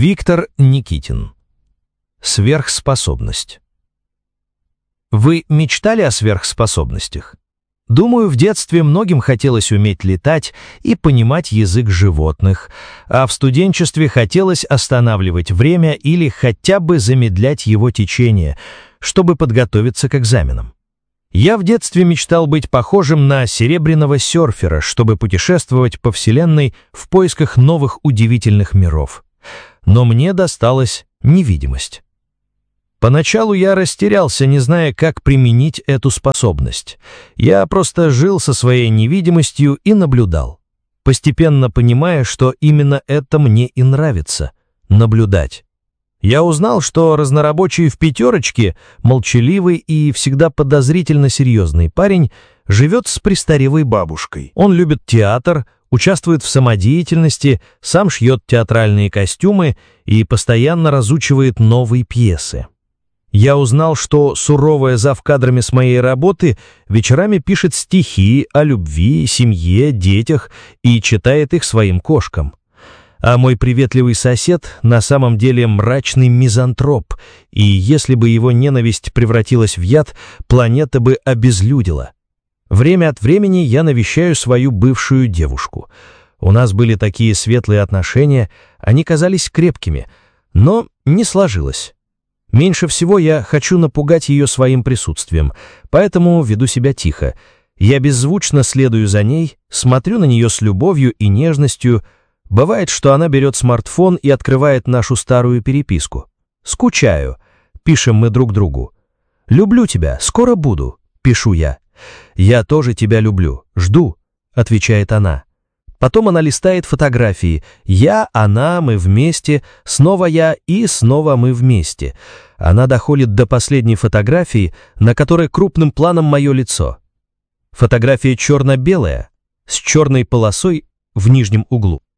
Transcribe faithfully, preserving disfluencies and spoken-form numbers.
Виктор Никитин. Сверхспособность. Вы мечтали о сверхспособностях? Думаю, в детстве многим хотелось уметь летать и понимать язык животных, а в студенчестве хотелось останавливать время или хотя бы замедлять его течение, чтобы подготовиться к экзаменам. Я в детстве мечтал быть похожим на серебряного серфера, чтобы путешествовать по Вселенной в поисках новых удивительных миров. Но мне досталась невидимость. Поначалу я растерялся, не зная, как применить эту способность. Я просто жил со своей невидимостью и наблюдал, постепенно понимая, что именно это мне и нравится — наблюдать. Я узнал, что разнорабочий в пятерочке, молчаливый и всегда подозрительно серьезный парень, живет с престарелой бабушкой. Он любит театр, участвует в самодеятельности, сам шьет театральные костюмы и постоянно разучивает новые пьесы. Я узнал, что суровая завкадрами с моей работы вечерами пишет стихи о любви, семье, детях и читает их своим кошкам. А мой приветливый сосед на самом деле мрачный мизантроп, и если бы его ненависть превратилась в яд, планета бы обезлюдила. Время от времени я навещаю свою бывшую девушку. У нас были такие светлые отношения, они казались крепкими, но не сложилось. Меньше всего я хочу напугать ее своим присутствием, поэтому веду себя тихо. Я беззвучно следую за ней, смотрю на нее с любовью и нежностью. Бывает, что она берет смартфон и открывает нашу старую переписку. «Скучаю», — пишем мы друг другу. «Люблю тебя, скоро буду», — пишу я. «Я тоже тебя люблю, жду», — отвечает она. Потом она листает фотографии. Я, она, мы вместе, снова я и снова мы вместе. Она доходит до последней фотографии, на которой крупным планом мое лицо. Фотография черно-белая, с черной полосой в нижнем углу.